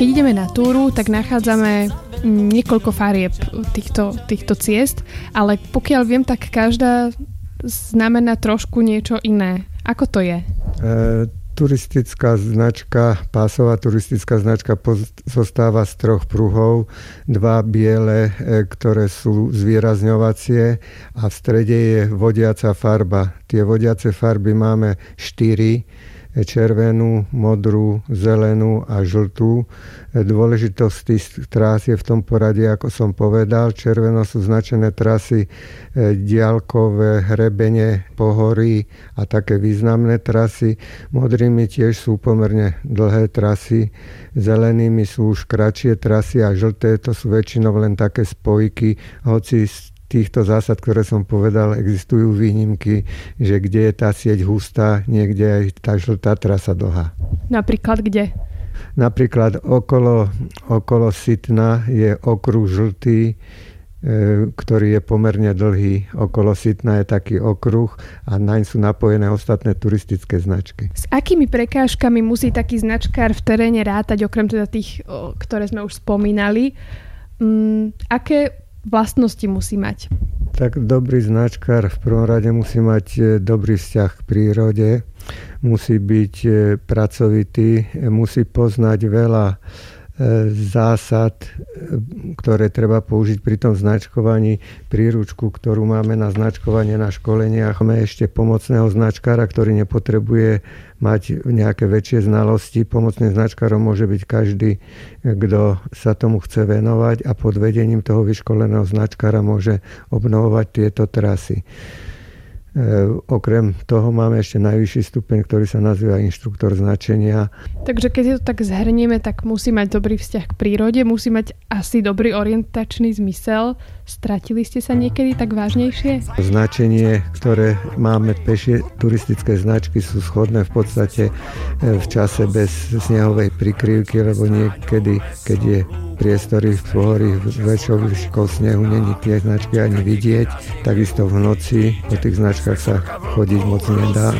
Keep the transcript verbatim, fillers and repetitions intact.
Keď ideme na túru, tak nachádzame niekoľko farieb týchto, týchto ciest, ale pokiaľ viem, tak každá znamená trošku niečo iné. Ako to je? E, turistická značka, pásová turistická značka zostáva z troch pruhov. Dva biele, e, ktoré sú zvýrazňovacie a v strede je vodiaca farba. Tie vodiace farby máme štyri. Červenú, modrú, zelenú a žltú. Dôležitosť tých trás je v tom poradí, ako som povedal. Červeno sú značené trasy diaľkové, hrebene, pohorí a také významné trasy. Modrými tiež sú pomerne dlhé trasy. Zelenými sú už kratšie trasy a žlté to sú väčšinou len také spojky, hoci týchto zásad, ktoré som povedal, existujú výnimky, že kde je tá sieť hustá, niekde aj tá žltá trasa dlhá. Napríklad kde? Napríklad okolo, okolo Sitna je okruh žltý, e, ktorý je pomerne dlhý. Okolo Sitna je taký okruh a naň sú napojené ostatné turistické značky. S akými prekážkami musí taký značkár v teréne rátať, okrem teda tých, o, ktoré sme už spomínali? Mm, aké vlastnosti musí mať? Tak dobrý značkár v prvom rade musí mať dobrý vzťah k prírode, musí byť pracovitý, musí poznať veľa zásad, ktoré treba použiť pri tom značkovaní. Príručku, ktorú máme na značkovanie na školeniach, máme ešte pomocného značkára, ktorý nepotrebuje mať nejaké väčšie znalosti. Pomocným značkárom môže byť každý, kto sa tomu chce venovať a pod vedením toho vyškoleného značkára môže obnovovať tieto trasy. E, okrem toho máme ešte najvyšší stupeň, ktorý sa nazýva inštruktor značenia. Takže keď to tak zhrnieme, tak musí mať dobrý vzťah k prírode, musí mať asi dobrý orientačný zmysel. Stratili ste sa niekedy tak vážnejšie? Značenie, ktoré máme pešie turistické značky, sú schodné v podstate v čase bez snehovej prikryvky, lebo niekedy, keď je priestory v pohorí väčšou výškou snehu, není tie značky ani vidieť. Takisto v noci po tých značkách sa chodiť moc nedá.